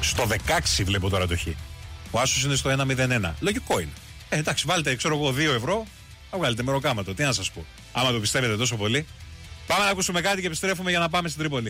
Στο 16 βλέπω τώρα το χ. Ο άσος είναι στο 1-0-1. Λογικό είναι. Εντάξει, βάλτε, ξέρω εγώ, 2 ευρώ. Θα βγάλετε μεροκάματο. Τι να σας πω. Άμα το πιστεύετε τόσο πολύ. Πάμε να ακούσουμε κάτι και επιστρέφουμε για να πάμε στην Τρίπολη.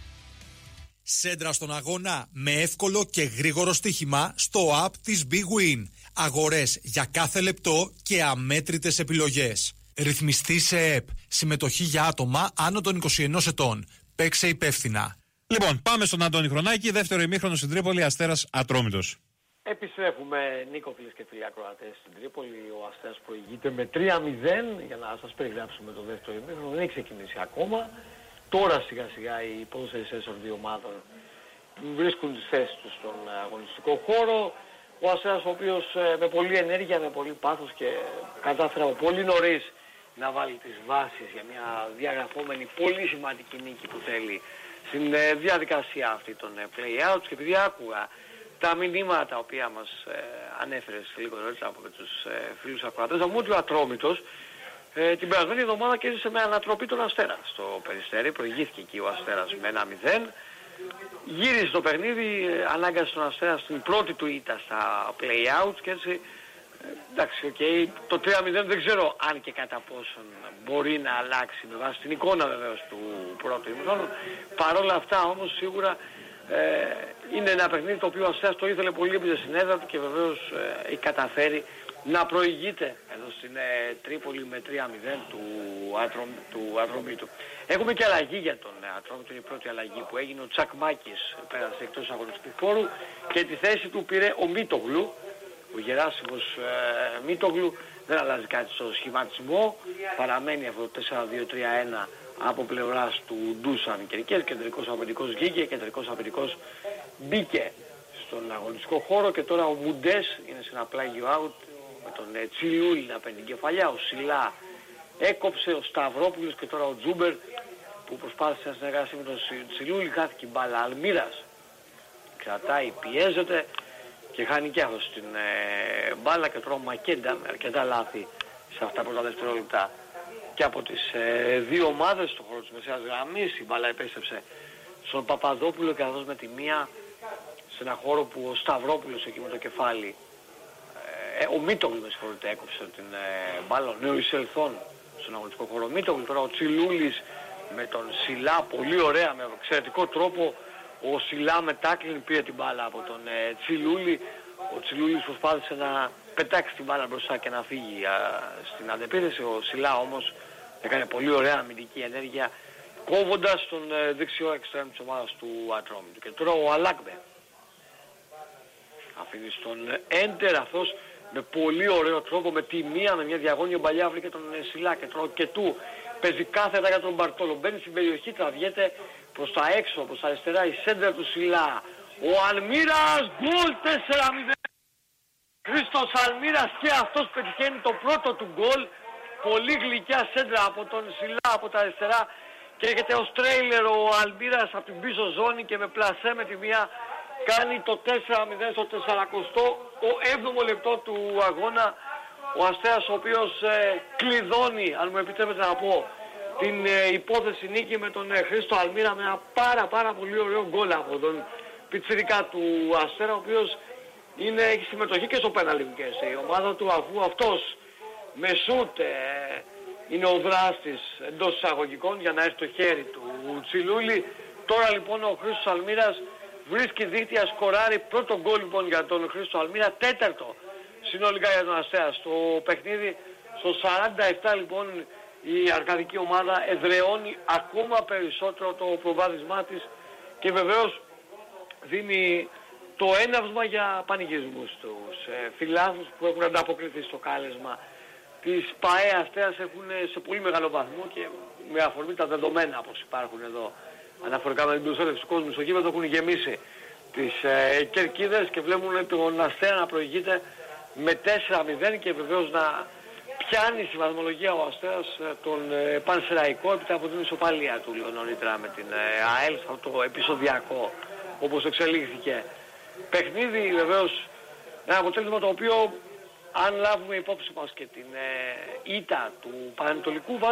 Σέντρα στον αγώνα με εύκολο και γρήγορο στοίχημα στο app της Big Win. Αγορές για κάθε λεπτό και αμέτρητες επιλογές. Ρυθμιστή σε ΕΠ. Συμμετοχή για άτομα άνω των 21 ετών. Παίξε υπεύθυνα. Λοιπόν, πάμε στον Αντώνη Χρονάκη. Δεύτερο ημίχρονο στην Τρίπολη, Αστέρας Ατρόμητος. Επιστρέφουμε, Νίκο, φίλες και φίλοι ακροατές, στην Τρίπολη. Ο Αστέρας προηγείται με 3-0. Για να σας περιγράψουμε το δεύτερο ημίχρονο, δεν έχει ξεκινήσει ακόμα. Τώρα σιγά σιγά οι ποδοσφαιριστές των δύο ομάδων βρίσκουν τις θέσεις τους στον αγωνιστικό χώρο. Ο Αστέρας, ο οποίος με πολλή ενέργεια, με πολύ πάθος και κατάφερε από πολύ νωρίς να βάλει τις βάσεις για μια διαγραφόμενη πολύ σημαντική νίκη που θέλει στην διαδικασία αυτή των play-outs. Και επειδή άκουγα τα μηνύματα τα οποία μας ανέφερες λίγο νωρίτερα από τους φίλους ακροατές, θα μου ότι ο Ατρόμητος την περασμένη εβδομάδα κέρδισε με ανατροπή τον Αστέρα στο Περιστέρι. Προηγήθηκε εκεί ο Αστέρας με 1-0. Γύρισε το παιχνίδι, ανάγκασε τον Αστέρα στην πρώτη του ήττα στα play-outs και έτσι εντάξει, okay, το 3-0 δεν ξέρω αν και κατά πόσον μπορεί να αλλάξει με βάση την εικόνα βεβαίως του πρώτου ημιχρόνου. Παρ' όλα αυτά όμως σίγουρα είναι ένα παιχνίδι το οποίο ο Αστέρας το ήθελε πολύ επί στην έδρα του και βεβαίως έχει καταφέρει να προηγείται εδώ στην Τρίπολη με 3-0 του Ατρομήτου. Έχουμε και αλλαγή για τον Ατρόμητο, είναι η πρώτη αλλαγή που έγινε. Ο Τσακμάκης πέρασε εκτός αγωνιστικού χώρου και τη θέση του πήρε ο Μίτογλου. Ο Γεράσιμος Μίτογλου, δεν αλλάζει κάτι στο σχηματισμό, παραμένει αυτό το 4-2-3-1 από πλευράς του Ντούσαν Κερκές. Κεντρικός αμυντικός βγήκε, κεντρικός αμυντικός μπήκε στον αγωνιστικό χώρο και τώρα ο Μουντές είναι σε ένα πλάγιο out με τον Τσιλούλη να παίρνει την κεφαλιά. Ο Σιλά έκοψε, ο Σταυρόπουλος και τώρα ο Τζούμπερ που προσπάθησε να συνεργάσει με τον Τσιλούλη, χάθηκε η μπάλα. Αλμύρας κρατάει, πιέζεται και χάνει και αυτός την μπάλα και τώρα ο Μακέντα με αρκετά λάθη σε αυτά πρώτα δευτερόλεπτα και από τις δύο ομάδες στον χώρο της μεσαίας γραμμής. Η μπάλα επέστρεψε στον Παπαδόπουλο και καθώς με τη μία σε ένα χώρο που ο Σταυρόπουλος εκεί με το κεφάλι, ο Μίτογλου με συγχωρείτε, έκοψε την μπάλα, ο νεοεισελθόν στον αγωνιστικό χώρο Μίτογλου. Τώρα ο Τσιλούλης με τον Σιλά, πολύ ωραία, με εξαιρετικό τρόπο. Ο Σιλά με τάκλιν πήρε την μπάλα από τον Τσιλούλη. Ο Τσιλούλης προσπάθησε να πετάξει την μπάλα μπροστά και να φύγει στην αντεπίθεση. Ο Σιλά όμως έκανε πολύ ωραία αμυντική ενέργεια κόβοντας τον δεξιό εξτρέμ της ομάδας του Ατρόμητου. Και τώρα ο Αλάκμπε αφήνει στον έντερ αυτός με πολύ ωραίο τρόπο, με τη μία, με μια διαγώνια παλιά βρήκε τον Σιλά και τώρα και του παίζει κάθετα για τον Μπαρτόλο. Μπαίνει στην περιοχή, τραβιέται προς τα έξω, προς τα αριστερά η σέντρα του Σιλά. Ο Αλμύρας, γκολ 4-0. Χρήστος Αλμύρας και αυτός πετυχαίνει το πρώτο του γκολ. Πολύ γλυκιά σέντρα από τον Σιλά από τα αριστερά και έρχεται ως τρέιλερ ο Αλμύρας από την πίσω ζώνη και με πλασέ με τη μία κάνει το 4-0 στο 47ο λεπτό του αγώνα. Ο Αστέρας ο οποίος κλειδώνει, αν μου επιτρέπετε να πω, την υπόθεση νίκη με τον Χρήστο Αλμύρα με ένα πάρα πολύ ωραίο γκολ από τον πιτσιρικά του Αστέρα, ο οποίος έχει συμμετοχή και στο πέναλτι η ομάδα του, αφού αυτός με σούτ είναι ο δράστης εντός εισαγωγικών για να έρθει το χέρι του Τσιλούλη. Τώρα λοιπόν ο Χρήστος Αλμύρας βρίσκει δίκτυα, σκοράρει πρώτο γκολ λοιπόν για τον Χρήστο Αλμύρα, τέταρτο συνολικά για τον Αστέρα στο παιχνίδι. Στο 47 λοιπόν η αρκαδική ομάδα εδραιώνει ακόμα περισσότερο το προβάδισμά της και βεβαίως δίνει το έναυσμα για πανηγυρισμούς στους φιλάθλους που έχουν ανταποκριθεί στο κάλεσμα της ΠΑΕ Αστέρας. Έχουν σε πολύ μεγάλο βαθμό και με αφορμή τα δεδομένα όπως υπάρχουν εδώ αναφορικά με την προσέλευση του κόσμου στο γήπεδο έχουν γεμίσει τις κερκίδες και βλέπουν τον Αστέρα να προηγείται με 4-0 και βεβαίως να πιάνει στη βαθμολογία ο Αστέρας τον Πανσεραϊκό έπειτα από την ισοπαλία του λίγο νωρίτερα με την ΑΕΛ, αυτό το επεισοδιακό όπως εξελίχθηκε παιχνίδι. Βεβαίως ένα αποτέλεσμα το οποίο αν λάβουμε υπόψη μας και την ήττα του Πανετολικού